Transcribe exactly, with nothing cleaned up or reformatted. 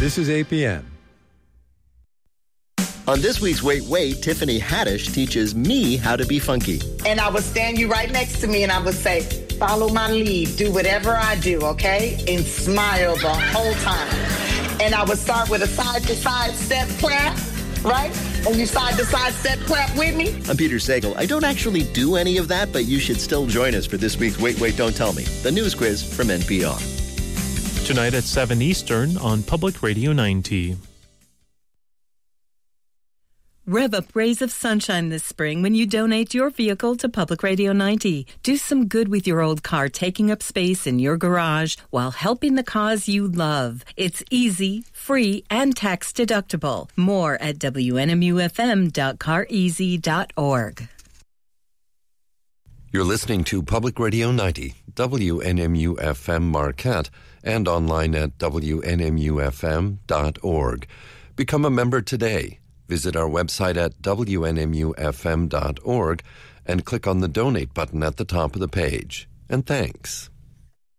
This is A P M. On this week's Wait, Wait, Tiffany Haddish teaches me how to be funky. And I would stand you right next to me and I would say, follow my lead, do whatever I do, okay? And smile the whole time. And I would start with a side-to-side step clap, right? And you side-to-side step clap with me. I'm Peter Sagal. I don't actually do any of that, but you should still join us for this week's Wait, Wait, Don't Tell Me, the news quiz from N P R. Tonight at seven Eastern on Public Radio ninety. Rev up rays of sunshine this spring when you donate your vehicle to Public Radio ninety. Do some good with your old car taking up space in your garage while helping the cause you love. It's easy, free, and tax deductible. More at W N M U F M dot car easy dot org. You're listening to Public Radio ninety, W N M U F M Marquette, and online at W N M U F M dot org. Become a member today. Visit our website at W N M U F M dot org and click on the Donate button at the top of the page. And thanks.